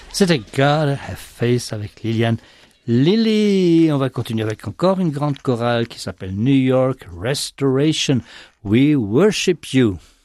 C'était God Have Faith avec Liliane Lilly. On va continuer avec encore une grande chorale qui s'appelle New York Restoration. We Worship You.